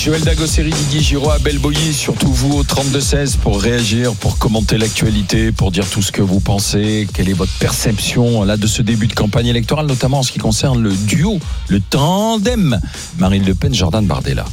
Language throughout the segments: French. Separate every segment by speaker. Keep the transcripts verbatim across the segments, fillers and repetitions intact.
Speaker 1: Joël Dagosseri, Didier Giraud, Abel Boilly, surtout vous au trente-deux seize pour réagir, pour commenter l'actualité, pour dire tout ce que vous pensez. Quelle est votre perception là de ce début de campagne électorale, notamment en ce qui concerne le duo, le tandem Marine Le Pen, Jordan Bardella.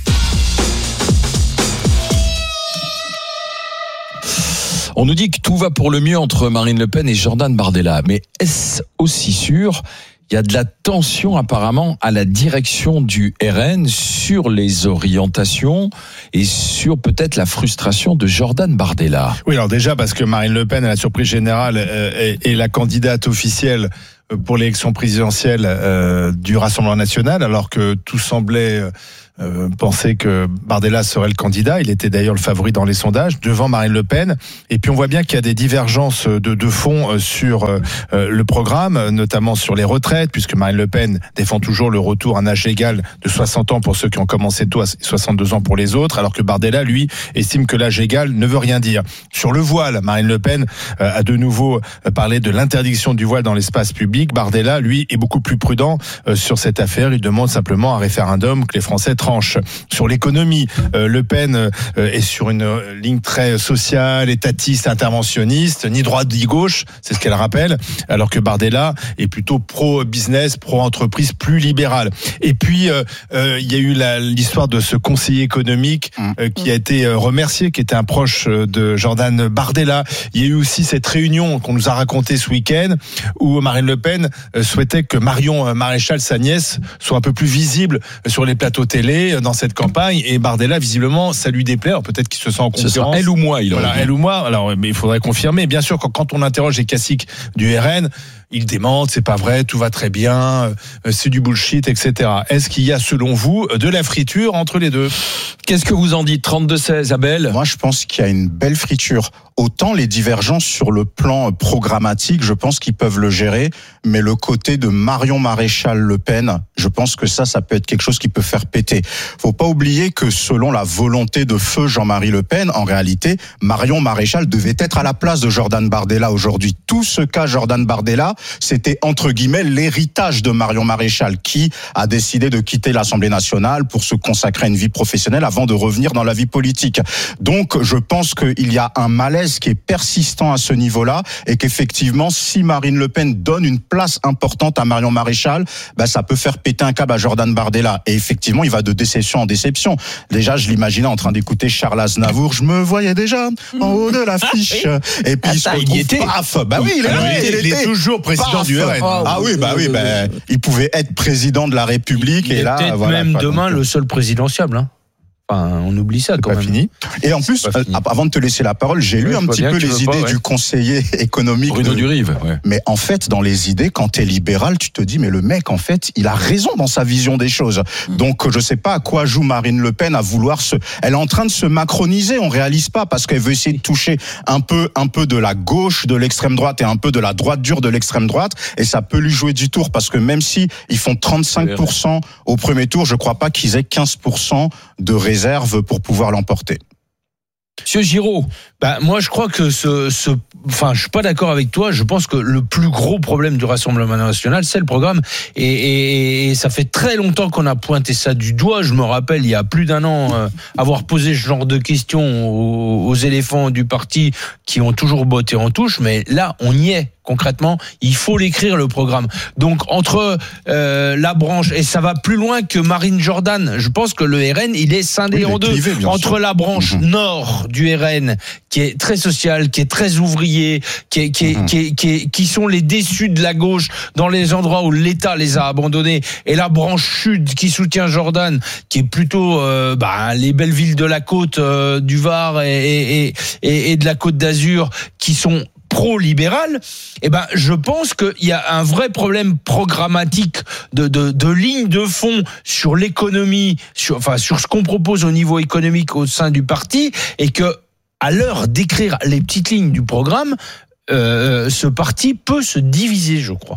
Speaker 1: On nous dit que tout va pour le mieux entre Marine Le Pen et Jordan Bardella, mais est-ce aussi sûr ? Il y a de la tension apparemment à la direction du R N sur les orientations et sur peut-être la frustration de Jordan Bardella.
Speaker 2: Oui, alors déjà parce que Marine Le Pen, à la surprise générale, est, est la candidate officielle pour l'élection présidentielle euh, du Rassemblement national, alors que tout semblait euh, penser que Bardella serait le candidat. Il était d'ailleurs le favori dans les sondages, devant Marine Le Pen. Et puis on voit bien qu'il y a des divergences de, de fond sur euh, le programme, notamment sur les retraites, puisque Marine Le Pen défend toujours le retour à un âge égal de soixante ans pour ceux qui ont commencé tôt, soixante-deux ans pour les autres, alors que Bardella, lui, estime que l'âge égal ne veut rien dire. Sur le voile, Marine Le Pen euh, a de nouveau parlé de l'interdiction du voile dans l'espace public. Bardella, lui, est beaucoup plus prudent euh, sur cette affaire. Il demande simplement un référendum que les Français tranchent. Sur l'économie, euh, Le Pen euh, est sur une euh, ligne très sociale, étatiste, interventionniste, ni droite ni gauche, c'est ce qu'elle rappelle, alors que Bardella est plutôt pro-business, pro-entreprise, plus libéral. Et puis, euh, euh, il y a eu la, l'histoire de ce conseiller économique euh, qui a été remercié, qui était un proche de Jordan Bardella. Il y a eu aussi cette réunion qu'on nous a racontée ce week-end, où Marine Le Pen souhaitait que Marion Maréchal, sa nièce, soit un peu plus visible sur les plateaux télé dans cette campagne, et Bardella, visiblement, ça lui déplaît. Alors peut-être qu'il se sent en concurrence. Ce sera
Speaker 1: elle ou moi, il
Speaker 2: voilà, elle ou moi. Alors, mais il faudrait confirmer. Bien sûr, quand, quand on interroge les classiques du R N, ils démentent, c'est pas vrai, tout va très bien, c'est du bullshit, et cetera. Est-ce qu'il y a, selon vous, de la friture entre les deux ?
Speaker 1: Qu'est-ce que vous en dites, trente-deux seize, Abel ?
Speaker 3: Moi, je pense qu'il y a une belle friture. Autant les divergences sur le plan programmatique, je pense qu'ils peuvent le gérer, mais le côté de Marion Maréchal Le Pen, je pense que ça, ça peut être quelque chose qui peut faire péter. Faut pas oublier que selon la volonté de feu Jean-Marie Le Pen, en réalité, Marion Maréchal devait être à la place de Jordan Bardella aujourd'hui. Tout ce qu'a Jordan Bardella, c'était entre guillemets l'héritage de Marion Maréchal, qui a décidé de quitter l'Assemblée nationale pour se consacrer à une vie professionnelle avant de revenir dans la vie politique. Donc, je pense qu'il y a un malaise qui est persistant à ce niveau-là, et qu'effectivement, si Marine Le Pen donne une place importante à Marion Maréchal, ben, ça peut faire péter un câble à Jordan Bardella. Et effectivement, il va de déception en déception. Déjà, je l'imaginais en train d'écouter Charles Aznavour, je me voyais déjà en haut de l'affiche. Et puis, il se retrouve, paf, bah oui, il,
Speaker 2: Alors,
Speaker 3: est,
Speaker 2: il, il, il est toujours président paf, du R N.
Speaker 3: Oh, ah oui, bah oui, bah, il pouvait être président de la République,
Speaker 4: il
Speaker 3: et là,
Speaker 4: peut-être
Speaker 3: voilà,
Speaker 4: même
Speaker 3: quoi,
Speaker 4: demain
Speaker 3: donc,
Speaker 4: le seul présidentiable, hein. Enfin, on oublie ça
Speaker 2: c'est
Speaker 4: quand
Speaker 2: pas
Speaker 4: même.
Speaker 2: Fini.
Speaker 3: Et en plus, euh, avant de te laisser la parole, j'ai
Speaker 4: ouais,
Speaker 3: lu un petit peu les idées
Speaker 4: pas, ouais.
Speaker 3: du conseiller économique
Speaker 1: Bruno
Speaker 3: de...
Speaker 1: Durive, ouais.
Speaker 3: Mais en fait, dans les idées, quand t'es libéral, tu te dis, mais le mec, en fait, il a raison dans sa vision des choses. Donc, je sais pas à quoi joue Marine Le Pen à vouloir se... Elle est en train de se macroniser, on réalise pas, parce qu'elle veut essayer de toucher un peu, un peu de la gauche de l'extrême droite et un peu de la droite dure de l'extrême droite, et ça peut lui jouer du tour, parce que même si ils font trente-cinq pour cent au premier tour, je crois pas qu'ils aient quinze pour cent de réserve pour pouvoir l'emporter.
Speaker 1: Monsieur Giraud.
Speaker 4: Bah, moi, je crois que ce, ce, enfin, je suis pas d'accord avec toi. Je pense que le plus gros problème du Rassemblement national, c'est le programme. Et, et, et ça fait très longtemps qu'on a pointé ça du doigt. Je me rappelle, il y a plus d'un an, euh, avoir posé ce genre de questions aux, aux éléphants du parti qui ont toujours botté en touche. Mais là, on y est. Concrètement, il faut l'écrire, le programme. Donc, entre euh, la branche, et ça va plus loin que Marine Jordan, je pense que le R N, il est scindé
Speaker 3: oui,
Speaker 4: en deux.
Speaker 3: clivé,
Speaker 4: entre
Speaker 3: sûr.
Speaker 4: la branche mmh. nord du R N, qui est très social, qui est très ouvrier, qui, est, qui, est, mmh. qui, est, qui, est, qui sont les déçus de la gauche dans les endroits où l'État les a abandonnés, et la branche sud qui soutient Jordan, qui est plutôt euh, bah, les belles villes de la côte euh, du Var et, et, et, et de la Côte d'Azur, qui sont pro-libéral, eh ben, je pense qu'il y a un vrai problème programmatique de, de, de ligne de fond sur l'économie, sur, enfin, sur ce qu'on propose au niveau économique au sein du parti, et que, à l'heure d'écrire les petites lignes du programme, euh, ce parti peut se diviser, je crois.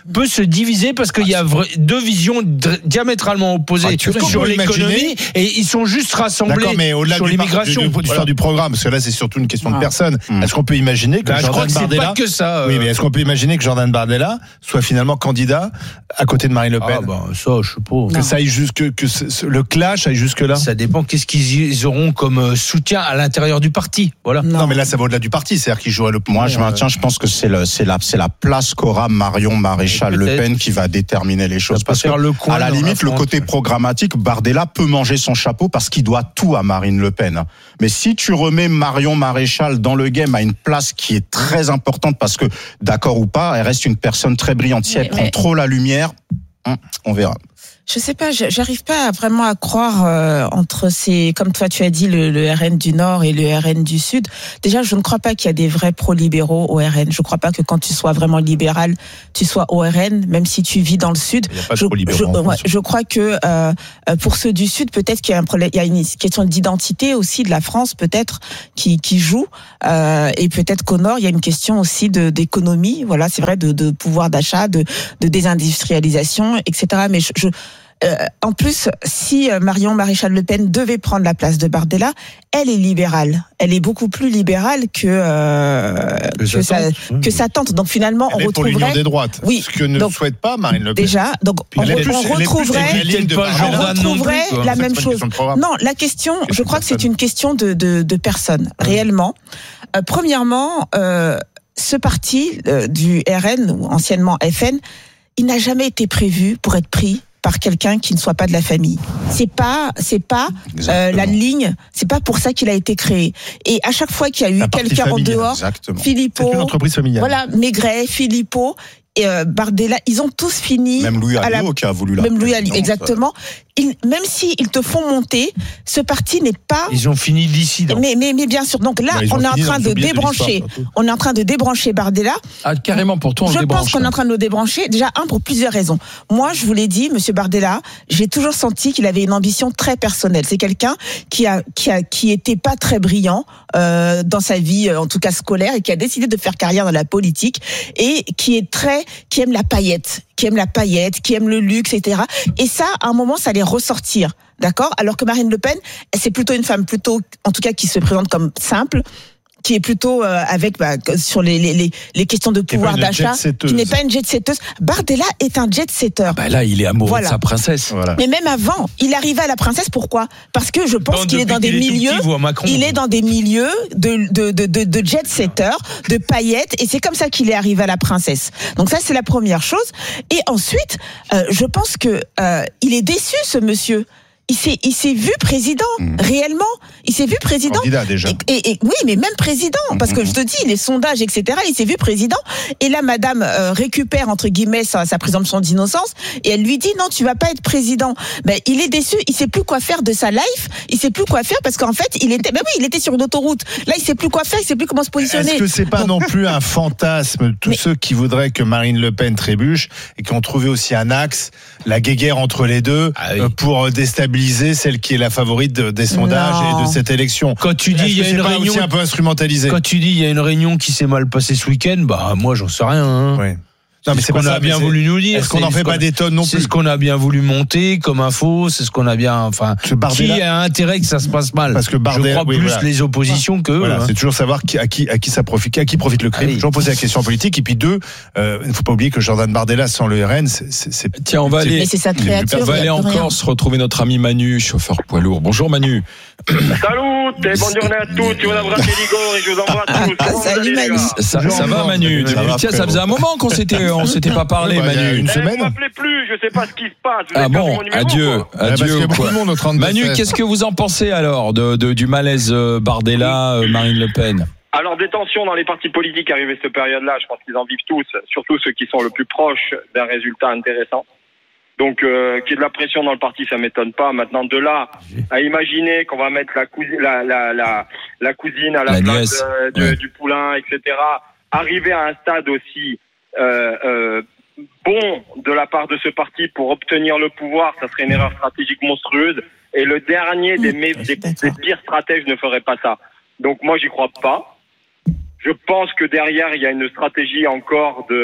Speaker 4: peut se diviser parce qu'il y a vra- deux visions d- diamétralement opposées
Speaker 1: Fracturées.
Speaker 4: sur l'économie
Speaker 2: Imaginer-
Speaker 4: et ils sont juste rassemblés
Speaker 2: D'accord, mais au-delà
Speaker 4: sur
Speaker 2: du, par-
Speaker 4: l'immigration.
Speaker 2: du, du, du,
Speaker 4: Voilà.
Speaker 2: du programme, parce que là c'est surtout une question de
Speaker 3: Ah.
Speaker 2: personne.
Speaker 3: Mmh.
Speaker 2: Est-ce qu'on peut imaginer que
Speaker 4: Bah, je crois
Speaker 2: Jordan
Speaker 4: que c'est
Speaker 2: Bardella,
Speaker 4: pas que ça. euh.
Speaker 2: oui, mais est-ce qu'on peut imaginer que Jordan Bardella soit finalement candidat à côté de Marine Le Pen?
Speaker 4: Ah bah ça, je sais pas.
Speaker 2: Que ça aille jusque, que ce- ce- le clash aille jusque là.
Speaker 4: Ça dépend qu'est-ce qu'ils auront comme euh, soutien à l'intérieur du parti. Voilà.
Speaker 2: Non, mais là ça va au-delà du parti, c'est-à-dire qu'il jouerait le pouvoir.
Speaker 3: Moi, je maintiens, je pense que c'est le, c'est la, c'est la place qu'aura Marion Maréchal Le
Speaker 4: Peut-être.
Speaker 3: Pen qui va déterminer les choses.
Speaker 4: Ça peut
Speaker 3: Parce que,
Speaker 4: faire le coin
Speaker 3: à la
Speaker 4: dans
Speaker 3: limite,
Speaker 4: la
Speaker 3: le
Speaker 4: France,
Speaker 3: côté
Speaker 4: ouais.
Speaker 3: programmatique, Bardella peut manger son chapeau parce qu'il doit tout à Marine Le Pen. Mais si tu remets Marion Maréchal dans le game à une place qui est très importante parce que, d'accord ou pas, elle reste une personne très brillante. Si
Speaker 5: Mais-
Speaker 3: elle prend
Speaker 5: mais-
Speaker 3: trop la lumière, hum, on verra.
Speaker 5: Je sais pas, je- j'arrive pas à vraiment à croire euh, entre ces, comme toi tu as dit, le, le R N du Nord et le R N du Sud. Déjà, je ne crois pas qu'il y a des vrais pro-libéraux au R N. Je crois pas que quand tu sois vraiment libéral, tu sois au R N, même si tu vis dans le Sud.
Speaker 2: Il y a pas de
Speaker 5: Je,
Speaker 2: pro-libéraux
Speaker 5: je,
Speaker 2: en
Speaker 5: ouais,
Speaker 2: France.
Speaker 5: je crois que euh, pour ceux du Sud, peut-être qu'il y a un problème, il y a une question d'identité aussi de la France, peut-être qui, qui joue, euh, et peut-être qu'au Nord, il y a une question aussi de d'économie. Voilà, c'est vrai, de, de pouvoir d'achat, de, de désindustrialisation, et cetera. Mais je, je Euh, en plus, si euh, Marion Maréchal Le Pen devait prendre la place de Bardella, elle est libérale. Elle est beaucoup plus libérale que euh,
Speaker 4: Que
Speaker 5: que,
Speaker 4: sa
Speaker 5: sa,
Speaker 4: tante.
Speaker 5: que sa tante. Donc finalement, on
Speaker 2: Elle est pour l'union
Speaker 5: retrouverait
Speaker 2: des droites.
Speaker 5: Oui,
Speaker 2: Ce que ne
Speaker 5: donc,
Speaker 2: souhaite pas Marine Le Pen.
Speaker 5: déjà. Donc on,
Speaker 2: Elle est
Speaker 5: re-
Speaker 2: plus-
Speaker 5: on
Speaker 2: elle est plus
Speaker 5: retrouverait.
Speaker 2: sur la ligne de
Speaker 4: pas
Speaker 2: Bardella.
Speaker 5: On
Speaker 4: Jordan non
Speaker 5: retrouverait
Speaker 4: plus, quoi.
Speaker 5: la
Speaker 2: C'est
Speaker 5: même
Speaker 2: pas une
Speaker 5: chose.
Speaker 2: question de programme.
Speaker 5: Non, la question, je
Speaker 2: Question
Speaker 5: crois que c'est
Speaker 2: personne.
Speaker 5: une question de, de, de personnes, réellement. Euh, premièrement, euh, ce parti euh, du R N, ou anciennement F N, il n'a jamais été prévu pour être pris par quelqu'un qui ne soit pas de la famille. C'est pas, c'est pas euh, la ligne. C'est pas pour ça qu'il a été créé. Et à chaque fois qu'il y a eu
Speaker 2: La partie
Speaker 5: quelqu'un en
Speaker 2: famille,
Speaker 5: dehors,
Speaker 3: Exactement.
Speaker 2: C'est
Speaker 5: Philippot,
Speaker 2: une entreprise familiale.
Speaker 5: voilà, Maigret, Philippot, et euh, Bardella, ils ont tous fini.
Speaker 3: Même Louis
Speaker 5: à la-
Speaker 3: Alliot qui a voulu la
Speaker 5: Même Louis Alliot,
Speaker 3: présidence.
Speaker 5: exactement. Ils, même si ils te font monter, ce parti n'est pas.
Speaker 4: Ils ont fini dissidents.
Speaker 5: Mais, mais, mais bien sûr. Donc là,
Speaker 2: Ouais, ils ont
Speaker 5: on est en
Speaker 2: fini dans
Speaker 5: train
Speaker 2: les
Speaker 5: de
Speaker 2: oubliettes de
Speaker 5: débrancher.
Speaker 2: l'histoire, surtout.
Speaker 5: On est en train de débrancher Bardella.
Speaker 1: Ah, carrément, pour toi, on
Speaker 5: Je
Speaker 1: le
Speaker 5: pense
Speaker 1: débranche.
Speaker 5: qu'on est en train de le débrancher. Déjà, un, pour plusieurs raisons. Moi, je vous l'ai dit, Monsieur Bardella, j'ai toujours senti qu'il avait une ambition très personnelle. C'est quelqu'un qui a, qui a, qui était pas très brillant euh, dans sa vie, euh, en tout cas scolaire, et qui a décidé de faire carrière dans la politique et qui est très, qui aime la paillette, qui aime la paillette, qui aime le luxe, et cetera. Et ça, à un moment, ça allait ressortir. D'accord? Alors que Marine Le Pen, c'est plutôt une femme plutôt, en tout cas, qui se présente comme simple, qui est plutôt euh, avec bah, sur les, les, les, les questions de
Speaker 2: Qui est
Speaker 5: pouvoir
Speaker 2: pas une
Speaker 5: d'achat,
Speaker 2: jet-setteuse.
Speaker 5: qui n'est pas une jet-setteuse. Bardella est un jet-setter.
Speaker 1: Bah là, il est amoureux
Speaker 5: Voilà.
Speaker 1: de sa princesse.
Speaker 2: Voilà.
Speaker 5: Mais même avant, il arrivait à la princesse. Pourquoi? Parce que je pense
Speaker 4: Bon,
Speaker 5: qu'il est
Speaker 4: depuis
Speaker 5: dans des
Speaker 4: qu'il est tout
Speaker 5: milieux.
Speaker 4: petit, il voit Macron.
Speaker 5: Il est dans des milieux de de de de, de jet-setter, de paillettes, et c'est comme ça qu'il est arrivé à la princesse. Donc ça, c'est la première chose. Et ensuite, euh, je pense que euh, il est déçu, ce monsieur. Il s'est, il s'est vu président,
Speaker 3: Mmh.
Speaker 5: réellement. Il s'est vu président.
Speaker 2: Candidat déjà.
Speaker 5: Et, et, et- oui, mais même président, parce que
Speaker 3: Mhm.
Speaker 5: je te dis, les sondages, et cetera, il s'est vu président. Et là, madame euh, récupère, entre guillemets, sa, sa présomption d'innocence, et elle lui dit, non, tu vas pas être président. Ben, il est déçu, il sait plus quoi faire de sa life, il sait plus quoi faire, parce qu'en fait, il était, ben oui, il était sur une autoroute. Là, il sait plus quoi faire, il sait plus comment se positionner.
Speaker 2: Est-ce que c'est pas
Speaker 5: Donc-
Speaker 2: non plus un fantasme, tous
Speaker 5: Mais-
Speaker 2: ceux qui voudraient que Marine Le Pen trébuche et qui ont trouvé aussi un axe, la guéguerre entre les deux,
Speaker 4: Ah oui.
Speaker 2: euh, pour déstabiliser celle qui est la favorite de- des sondages
Speaker 5: Non.
Speaker 2: et de cette élection?
Speaker 4: Quand tu dis
Speaker 2: Est-ce
Speaker 4: il y
Speaker 2: que
Speaker 4: a
Speaker 2: c'est
Speaker 4: une
Speaker 2: pas
Speaker 4: réunion,
Speaker 2: aussi un peu instrumentalisé?
Speaker 4: quand tu dis il y a une réunion qui s'est mal passée ce week-end, bah moi j'en sais rien. Hein.
Speaker 2: Ouais. Non, mais
Speaker 4: ce
Speaker 2: c'est pas
Speaker 4: qu'on
Speaker 2: ça,
Speaker 4: a
Speaker 2: mais
Speaker 4: bien
Speaker 2: c'est-
Speaker 4: voulu nous dire.
Speaker 2: Est-ce qu'on
Speaker 4: c'est
Speaker 2: n'en
Speaker 4: ce
Speaker 2: fait pas
Speaker 4: qu'on-
Speaker 2: des tonnes non
Speaker 4: C'est
Speaker 2: plus?
Speaker 4: ce qu'on a bien voulu monter comme info, c'est ce qu'on a bien, enfin,
Speaker 2: Ce Bardella-
Speaker 4: qui a intérêt que ça se passe mal.
Speaker 2: Parce que
Speaker 4: Je
Speaker 2: Bardella-
Speaker 4: crois
Speaker 2: oui,
Speaker 4: plus
Speaker 2: voilà.
Speaker 4: les oppositions que.
Speaker 2: Voilà,
Speaker 4: hein.
Speaker 2: c'est toujours savoir qui, à qui à qui ça profite, à qui profite le crime.
Speaker 4: Ah oui.
Speaker 2: Toujours poser la question en politique. Et puis deux, euh, il ne faut pas oublier que Jordan Bardella sans le R N, c'est, c'est, c'est-
Speaker 1: Tiens, on va
Speaker 2: c'est-
Speaker 1: aller,
Speaker 5: Mais c'est sa
Speaker 2: Il est
Speaker 5: créature.
Speaker 1: on va
Speaker 5: il y
Speaker 1: aller
Speaker 5: a
Speaker 1: en
Speaker 5: plus rien.
Speaker 1: Corse retrouver notre ami Manu, chauffeur poids lourd. Bonjour Manu.
Speaker 6: Salut et bonne journée à tous, je vous embrasse Ligor et je vous embrasse tous.
Speaker 5: Ah, salut, Manu.
Speaker 1: Ça,
Speaker 2: Bonjour,
Speaker 1: ça va
Speaker 2: Manu.
Speaker 1: Manu?
Speaker 2: Ça va,
Speaker 1: Tiens, ça
Speaker 2: frérot.
Speaker 1: faisait un moment qu'on s'était, on s'était pas parlé,
Speaker 2: Ouais, bah, il y a
Speaker 1: Manu.
Speaker 2: une
Speaker 6: Eh,
Speaker 2: semaine.
Speaker 6: vous m'appelez plus, je sais pas ce qui se passe. Vous
Speaker 1: Ah
Speaker 6: avez perdu
Speaker 1: bon,
Speaker 6: mon numéro,
Speaker 1: adieu,
Speaker 6: quoi.
Speaker 2: Ouais, parce qu'il y
Speaker 1: adieu
Speaker 2: a beaucoup
Speaker 1: quoi.
Speaker 2: de monde au trente-deux
Speaker 1: Manu,
Speaker 2: seize.
Speaker 1: qu'est-ce que vous en pensez alors de, de- du malaise euh, Bardella, euh, Marine Le Pen?
Speaker 6: Alors, des tensions dans les partis politiques arrivées cette période-là, je pense qu'ils en vivent tous, surtout ceux qui sont le plus proches d'un résultat intéressant. Donc, euh, qu'il y ait de la pression dans le parti, ça m'étonne pas. Maintenant, de là à imaginer qu'on va mettre la cousine, la, la, la, la cousine à la,
Speaker 1: La
Speaker 6: place
Speaker 1: nièce,
Speaker 6: euh, de-
Speaker 1: ouais.
Speaker 6: du poulain, et cetera, arriver à un stade aussi euh, euh, bon de la part de ce parti pour obtenir le pouvoir, ça serait une erreur stratégique monstrueuse. Et le dernier des,
Speaker 5: Mmh,
Speaker 6: mé-
Speaker 5: je suis
Speaker 6: des,
Speaker 5: d'accord.
Speaker 6: des pires stratèges ne ferait pas ça. Donc moi, j'y crois pas. Je pense que derrière, il y a une stratégie encore de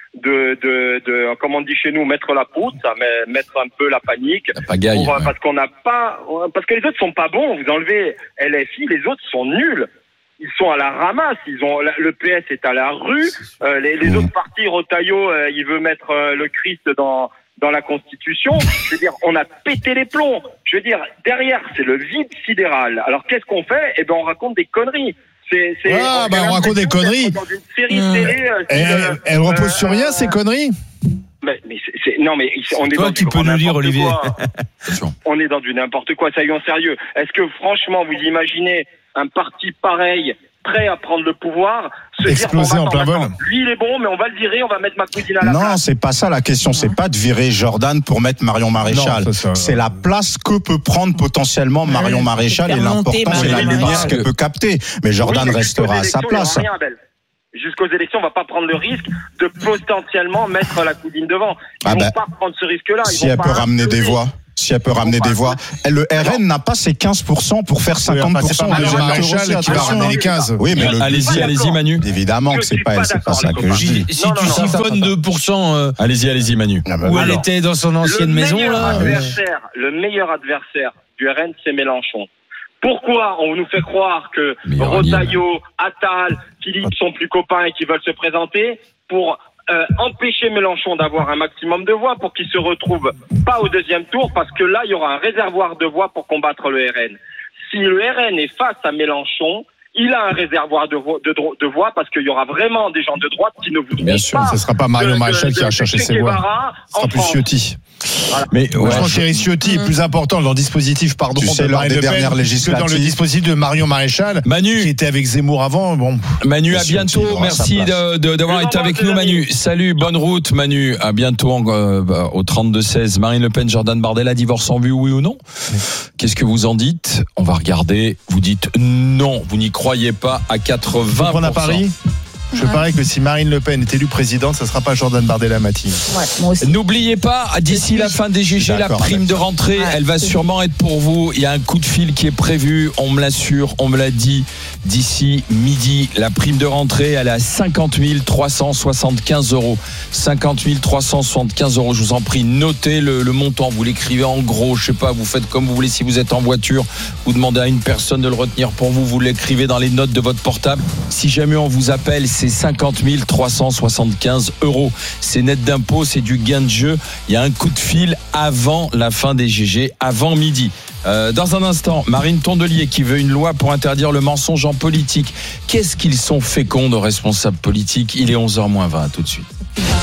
Speaker 6: de, de, de, comme on dit chez nous, mettre la poudre, ça met, mettre un peu la panique.
Speaker 1: La pagaille.
Speaker 6: Pour,
Speaker 1: Ouais.
Speaker 6: Parce qu'on n'a pas, parce que les autres sont pas bons. Vous enlevez L F I, les autres sont nuls. Ils sont à la ramasse. Ils ont le P S est à la rue. Euh, les, les
Speaker 3: Mmh.
Speaker 6: autres partis, Retailleau, euh, il veut mettre euh, le Christ dans dans la Constitution. Je veux dire, on a pété les plombs. Je veux dire, derrière, c'est le vide sidéral. Alors qu'est-ce qu'on fait ? Eh ben, on raconte des conneries. C'est, c'est,
Speaker 2: Ah, bah,
Speaker 6: a
Speaker 2: on raconte des
Speaker 6: l'impression
Speaker 2: conneries.
Speaker 6: d'être Dans une série
Speaker 5: Mmh.
Speaker 6: télé. euh,
Speaker 2: Elle,
Speaker 6: style,
Speaker 2: elle, elle repose
Speaker 6: euh,
Speaker 2: sur rien, ces conneries.
Speaker 6: Mais, mais c'est, c'est, non, mais on est
Speaker 4: toi
Speaker 6: dans
Speaker 4: qui
Speaker 6: du
Speaker 4: peux
Speaker 6: grand
Speaker 4: nous dire,
Speaker 6: n'importe
Speaker 4: Olivier.
Speaker 6: quoi.
Speaker 1: Attention.
Speaker 6: On est dans du n'importe quoi. Soyons sérieux. Est-ce que franchement, vous imaginez un parti pareil, prêt à prendre le pouvoir, se
Speaker 2: Exploser
Speaker 6: dire, bon,
Speaker 2: en plein
Speaker 6: attends,
Speaker 2: vol.
Speaker 6: attends, lui il est bon, mais on va le virer, on va mettre ma cousine à la
Speaker 3: Non,
Speaker 6: place.
Speaker 3: c'est pas ça la question. C'est pas de virer Jordan pour mettre Marion Maréchal.
Speaker 2: Non, ça, ça-
Speaker 3: C'est la place que peut prendre potentiellement Marion
Speaker 5: Ouais,
Speaker 3: Maréchal
Speaker 5: c'est
Speaker 3: et
Speaker 5: faire monter
Speaker 3: l'important c'est la
Speaker 5: Marion
Speaker 3: lumière
Speaker 1: Maréchal.
Speaker 3: qu'elle peut capter. Mais Jordan
Speaker 6: Oui, mais
Speaker 3: restera à
Speaker 6: jusqu'aux
Speaker 3: sa
Speaker 6: élections, il y aura
Speaker 3: place.
Speaker 6: rien, Abel. Jusqu'aux élections, on va pas prendre le risque de potentiellement mettre la cousine devant. Ils
Speaker 3: Ah
Speaker 6: vont
Speaker 3: ben,
Speaker 6: pas prendre ce risque-là. Ils
Speaker 3: Si
Speaker 6: vont
Speaker 3: elle
Speaker 6: pas
Speaker 3: peut ramener des
Speaker 6: imploser.
Speaker 3: voix. Si elle peut ramener des voix. Elle, le R N n'a pas ses quinze pour cent pour faire cinquante pour
Speaker 2: C'est
Speaker 3: cent.
Speaker 2: pas
Speaker 3: des
Speaker 2: Marion
Speaker 3: électeurs
Speaker 2: Maréchal
Speaker 3: aussi,
Speaker 2: qui va
Speaker 3: attention.
Speaker 2: ramener les quinze.
Speaker 3: Oui, mais le-
Speaker 1: Allez-y,
Speaker 6: pas
Speaker 1: allez-y,
Speaker 6: d'accord.
Speaker 1: Manu.
Speaker 3: évidemment
Speaker 6: Je
Speaker 3: que c'est
Speaker 6: suis
Speaker 3: pas
Speaker 6: pas
Speaker 3: elle, c'est pas
Speaker 6: d'accord,
Speaker 3: ça
Speaker 6: les
Speaker 3: que
Speaker 6: copains.
Speaker 3: je dis.
Speaker 4: Si
Speaker 6: Non,
Speaker 4: tu
Speaker 6: non, non.
Speaker 4: siphonnes deux pour cent euh,
Speaker 1: Allez-y, allez-y, Manu.
Speaker 3: Ah bah
Speaker 4: où
Speaker 3: oui.
Speaker 4: elle était dans son ancienne
Speaker 6: le
Speaker 4: maison,
Speaker 6: meilleur
Speaker 4: là.
Speaker 6: adversaire, le meilleur adversaire du R N, c'est Mélenchon. Pourquoi on nous fait croire que
Speaker 1: Meilleur allié.
Speaker 6: Retailleau, Attal, Philippe sont plus copains et qu'ils veulent se présenter pour euh, empêcher Mélenchon d'avoir un maximum de voix pour qu'il se retrouve pas au deuxième tour, parce que là, il y aura un réservoir de voix pour combattre le R N. Si le R N est face à Mélenchon, il a un réservoir de, vo- de, dro- de voix parce qu'il y aura vraiment des gens de droite qui ne voudront
Speaker 1: Bien sûr,
Speaker 6: pas.
Speaker 2: Ce sera pas Marion
Speaker 6: de-
Speaker 2: Maréchal
Speaker 6: de-
Speaker 2: qui va
Speaker 6: de
Speaker 2: chercher
Speaker 6: Che
Speaker 2: ses voix.
Speaker 6: Guevara
Speaker 2: Ce sera
Speaker 6: en
Speaker 2: plus
Speaker 6: France.
Speaker 2: Ciotti.
Speaker 1: Mais
Speaker 2: Moi,
Speaker 1: ouais,
Speaker 2: je pense qu'Éric Ciotti est plus important dans le dispositif, pardon,
Speaker 3: Tu sais,
Speaker 2: de
Speaker 3: lors
Speaker 2: Marine
Speaker 3: des
Speaker 2: Le Pen
Speaker 3: dernières
Speaker 2: que dans le
Speaker 3: législatives-
Speaker 2: dispositif de Marion Maréchal, qui
Speaker 1: Manu,
Speaker 2: était avec Zemmour avant. Bon,
Speaker 1: Manu, à
Speaker 3: Bien sûr,
Speaker 1: bientôt.
Speaker 3: il aura
Speaker 1: Merci
Speaker 3: sa place.
Speaker 1: de- de- d'avoir
Speaker 6: Je vous
Speaker 1: été avec
Speaker 6: embrasse,
Speaker 1: nous,
Speaker 6: les amis.
Speaker 1: Manu. Salut, bonne route, Manu. À bientôt en, euh, au trente-deux seize. Marine Le Pen, Jordan Bardella, divorce en vue, oui ou non? Qu'est-ce que vous en dites? On va regarder. Vous dites non, vous n'y croyez pas à quatre-vingts pour cent.
Speaker 2: prendre à Paris. Je parie que si Marine Le Pen est élue présidente, ça sera pas Jordan Bardella Mathilde.
Speaker 5: Ouais, moi aussi.
Speaker 1: N'oubliez pas, d'ici la fin des G G, la
Speaker 3: D'accord
Speaker 1: prime
Speaker 3: avec
Speaker 1: de
Speaker 3: ça.
Speaker 1: rentrée,
Speaker 5: Ouais,
Speaker 1: elle va
Speaker 5: c'est
Speaker 1: sûrement être pour vous. Il y a un coup de fil qui est prévu, on me l'assure, on me l'a dit, d'ici midi. La prime de rentrée, elle est à cinquante mille trois cent soixante-quinze euros. cinquante mille trois cent soixante-quinze euros. Je vous en prie, notez le, le montant. Vous l'écrivez en gros, je sais pas, vous faites comme vous voulez. Si vous êtes en voiture, vous demandez à une personne de le retenir pour vous. Vous l'écrivez dans les notes de votre portable. Si jamais on vous appelle, c'est cinquante mille trois cent soixante-quinze euros. C'est net d'impôt, c'est du gain de jeu. Il y a un coup de fil avant la fin des G G, avant midi. Euh, dans un instant, Marine Tondelier qui veut une loi pour interdire le mensonge en politique. Qu'est-ce qu'ils sont féconds, nos responsables politiques? Il est onze heures moins vingt, tout de suite.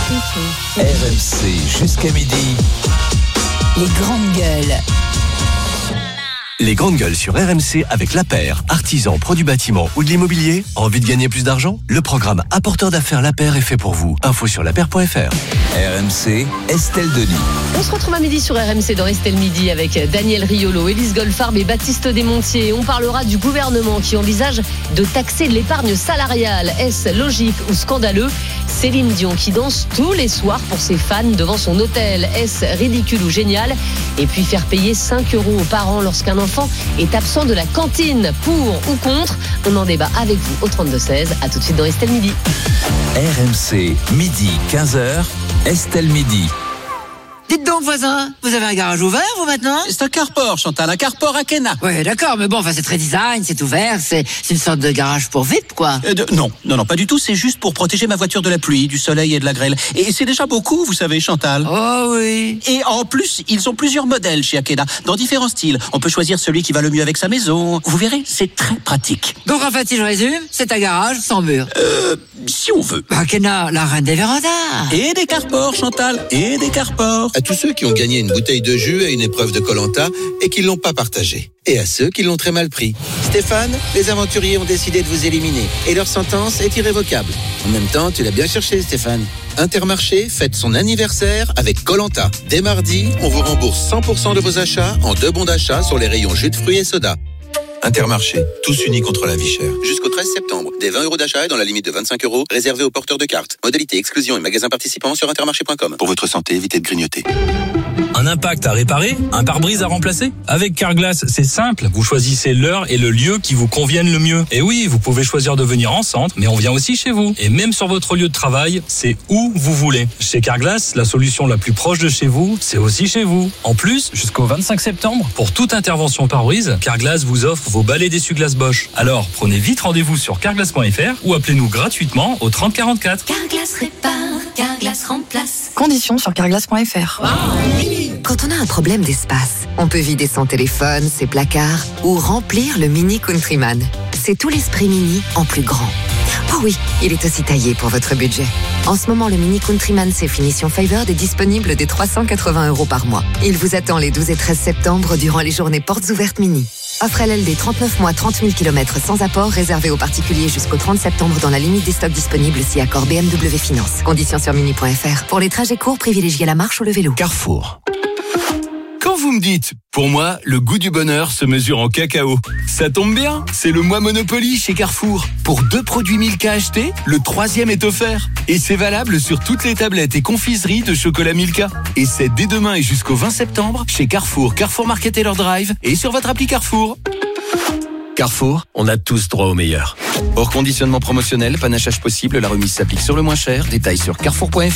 Speaker 7: R M C jusqu'à midi.
Speaker 8: Les grandes gueules.
Speaker 9: Les grandes gueules sur R M C avec La Paire, artisan, pro du bâtiment ou de l'immobilier. Envie de gagner plus d'argent? Le programme Apporteur d'affaires La Paire est fait pour vous. Info sur lapaire point f r.
Speaker 7: R M C, Estelle Denis.
Speaker 10: On se retrouve à midi sur R M C dans Estelle Midi avec Daniel Riolo, Élise Goldfarb et Baptiste Desmontiers. On parlera du gouvernement qui envisage de taxer l'épargne salariale. Est-ce logique ou scandaleux? Céline Dion qui danse tous les soirs pour ses fans devant son hôtel. Est-ce ridicule ou génial? Et puis faire payer cinq euros aux parents lorsqu'un enfant est absent de la cantine. Pour ou contre? On en débat avec vous au trente-deux seize. À tout de suite dans Estelle Midi.
Speaker 7: R M C, midi, quinze heures. Estelle Midi.
Speaker 11: Dites donc, voisin, vous avez un garage ouvert, vous, maintenant?
Speaker 12: C'est un carport, Chantal, un carport à Kena.
Speaker 11: Ouais, d'accord, mais bon, enfin, c'est très design, c'est ouvert, c'est, c'est une sorte de garage pour V I P, quoi.
Speaker 12: Euh, de- non, non, non, pas du tout, c'est juste pour protéger ma voiture de la pluie, du soleil et de la grêle. Et c'est déjà beaucoup, vous savez, Chantal.
Speaker 11: Oh oui.
Speaker 12: Et en plus, ils ont plusieurs modèles chez Akena, dans différents styles. On peut choisir celui qui va le mieux avec sa maison. Vous verrez, c'est très pratique.
Speaker 11: Donc, en fait, si je résume, c'est un garage sans mur.
Speaker 12: Euh, si on veut.
Speaker 11: Bah, Kenna, la reine des vérandas.
Speaker 12: Et des carports, Chantal, et des carports.
Speaker 13: À tous ceux qui ont gagné une bouteille de jus à une épreuve de Koh-Lanta et qui l'ont pas partagé. Et à ceux qui l'ont très mal pris. Stéphane, les aventuriers ont décidé de vous éliminer et leur sentence est irrévocable. En même temps, tu l'as bien cherché, Stéphane. Intermarché fête son anniversaire avec Koh-Lanta. Dès mardi, on vous rembourse cent pour cent de vos achats en deux bons d'achat sur les rayons jus de fruits et soda. Intermarché, tous unis contre la vie chère. Jusqu'au treize septembre, des vingt euros d'achat et dans la limite de vingt-cinq euros, réservés aux porteurs de cartes. Modalité, exclusion et magasins participants sur intermarché point com. Pour votre santé, évitez de grignoter.
Speaker 14: Un impact à réparer, un pare-brise à remplacer. Avec Carglass, c'est simple. Vous choisissez l'heure et le lieu qui vous conviennent le mieux. Et oui, vous pouvez choisir de venir en centre, mais on vient aussi chez vous. Et même sur votre lieu de travail, c'est où vous voulez. Chez Carglass, la solution la plus proche de chez vous, c'est aussi chez vous. En plus, jusqu'au vingt-cinq septembre, pour toute intervention pare-brise, Carglass vous offre vos balais d'essuie-glace Bosch. Alors, prenez vite rendez-vous sur carglass point f r ou appelez-nous gratuitement au trente quarante-quatre.
Speaker 15: Carglass répare, Carglass remplace.
Speaker 16: Conditions sur carglass point f r.
Speaker 17: Quand on a un problème d'espace, on peut vider son téléphone, ses placards ou remplir le Mini Countryman. C'est tout l'esprit Mini en plus grand. Oh oui, il est aussi taillé pour votre budget. En ce moment, le Mini Countryman C finition Favored est disponible dès trois cent quatre-vingts euros par mois. Il vous attend les douze et treize septembre durant les journées portes ouvertes Mini. Offre L L D trente-neuf mois, trente mille kilomètres sans apport, réservé aux particuliers jusqu'au trente septembre dans la limite des stocks disponibles si accord B M W Finance. Conditions sur mini point f r. Pour les trajets courts, privilégiez la marche ou le vélo.
Speaker 18: Carrefour. Quand vous me dites, pour moi, le goût du bonheur se mesure en cacao. Ça tombe bien, c'est le mois Monopoly chez Carrefour. Pour deux produits Milka achetés, le troisième est offert. Et c'est valable sur toutes les tablettes et confiseries de chocolat Milka. Et c'est dès demain et jusqu'au vingt septembre chez Carrefour, Carrefour Market et leur Drive et sur votre appli Carrefour.
Speaker 19: Carrefour, on a tous droit au meilleur. Hors conditionnement promotionnel, panachage possible, la remise s'applique sur le moins cher. Détails sur carrefour point f r.